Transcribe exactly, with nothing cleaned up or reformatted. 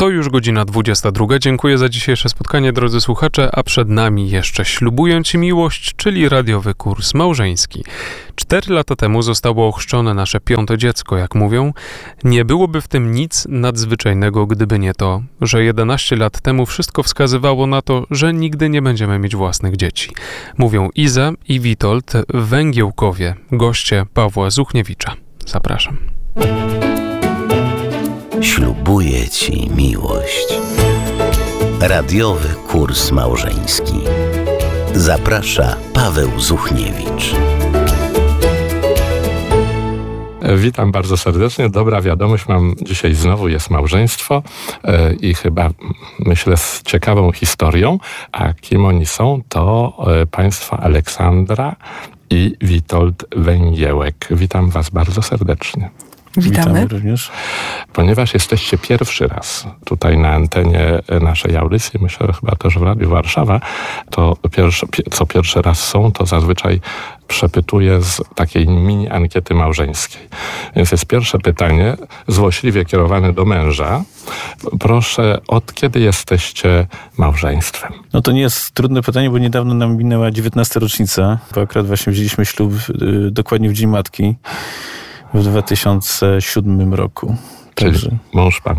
To już godzina dwudziesta druga. Dziękuję za dzisiejsze spotkanie, drodzy słuchacze, a przed nami jeszcze Ślubuję Ci miłość, czyli radiowy kurs małżeński. Cztery lata temu zostało ochrzczone nasze piąte dziecko, jak mówią. Nie byłoby w tym nic nadzwyczajnego, gdyby nie to, że jedenaście lat temu wszystko wskazywało na to, że nigdy nie będziemy mieć własnych dzieci. Mówią Iza i Witold Węgiełkowie, goście Pawła Zuchniewicza. Zapraszam. Ślubuję Ci miłość. Radiowy kurs małżeński. Zaprasza Paweł Zuchniewicz. Witam bardzo serdecznie. Dobra wiadomość mam dzisiaj znowu, jest małżeństwo yy, i chyba myślę z ciekawą historią. A kim oni są? To yy, państwo Aleksandra i Witold Węgiełek. Witam was bardzo serdecznie. Witamy. Witamy również. Ponieważ jesteście pierwszy raz tutaj na antenie naszej audycji, myślę, że chyba też w Radiu Warszawa, to pierwszy, co pierwszy raz są, to zazwyczaj przepytuję z takiej mini ankiety małżeńskiej. Więc jest pierwsze pytanie, złośliwie kierowane do męża. Proszę, od kiedy jesteście małżeństwem? No to nie jest trudne pytanie, bo niedawno nam minęła dziewiętnasta rocznica, bo akurat właśnie wzięliśmy ślub y, dokładnie w Dzień Matki w dwa tysiące siódmym roku. Czyli Także mąż pan